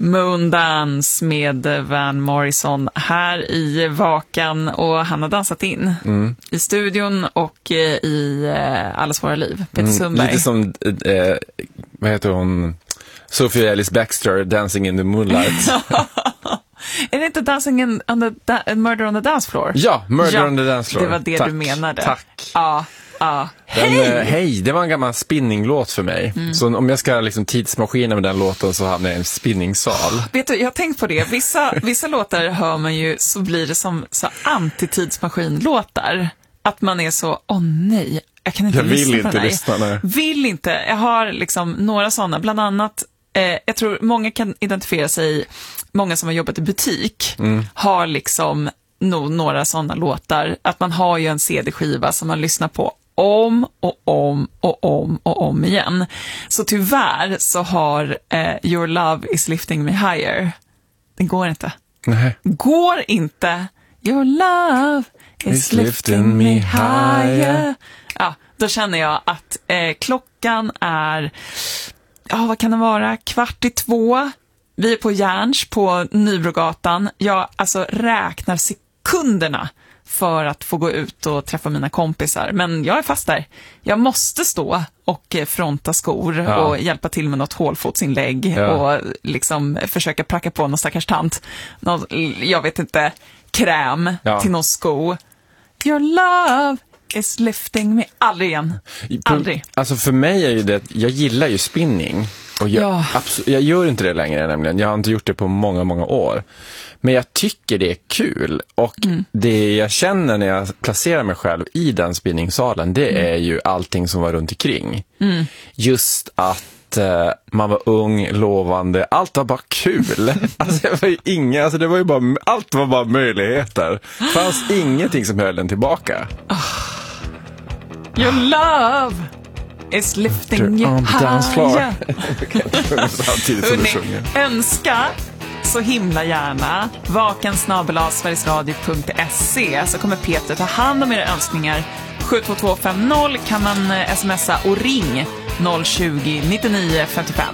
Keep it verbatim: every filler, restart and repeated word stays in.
Moondance med Van Morrison här i Vakan, och han har dansat in mm. i studion och i eh, Allas våra liv. Peter mm, Sundberg. Lite som, eh, vad heter hon? Sophia Ellis Bextor, Dancing in the Moonlight. Är det inte Dancing in on the da- Murder on the Dance Floor? Ja, Murder ja, on the Dance Floor. Det var det Tack. du menade. Tack. Ja, ja. Den, hej! eh, hej, det var en gammal spinninglåt för mig. Mm. Så om jag ska liksom tidsmaskina med den låten så hamnar jag i en spinningsal. Vet du, jag har tänkt på det. Vissa, vissa låtar hör man ju, så blir det som så anti-tidsmaskin-låtar. Att man är så, åh nej, jag kan inte jag lyssna vill på inte den här. lyssna, nej. Vill inte. Jag har liksom några sådana, bland annat, eh, jag tror många kan identifiera sig, många som har jobbat i butik mm. har liksom nog några sådana låtar. Att man har ju en C D-skiva som man lyssnar på om och om och om och om igen. Så tyvärr så har eh, Your Love is Lifting Me Higher. Det går inte. Nej. Går inte. Your love is lifting me higher. Ja, då känner jag att eh, klockan är, ja, vad kan det vara? Kvart i två. Vi är på Järns på Nybrogatan. Jag alltså räknar sekunderna för att få gå ut och träffa mina kompisar. Men jag är fast där. Jag måste stå och fronta skor ja. och hjälpa till med något hålfotsinlägg ja. och liksom försöka pracka på någon stackars tant. Någon, jag vet inte, kräm ja. till någon sko. Your love is lifting me. Aldrig igen. Aldrig. Alltså för mig är ju det, jag gillar ju spinning. Och jag, ja. absolut, jag gör inte det längre nämligen. Jag har inte gjort det på många, många år. Men jag tycker det är kul. Och mm. det jag känner när jag placerar mig själv i den spinningsalen, det mm. är ju allting som var runt omkring. Mm. Just att uh, man var ung, lovande. Allt var bara kul. Alltså, det var ju inga, alltså det var ju bara, allt var bara möjligheter. Det fanns ingenting som höll den tillbaka. Oh. Your love is lifting you higher. Önska så himla gärna vakan snabel-a sverigesradio punkt se, så kommer Peter ta hand om era önskningar. Sju två två fem noll kan man smsa och ring noll tjugo nittionio femtiofem.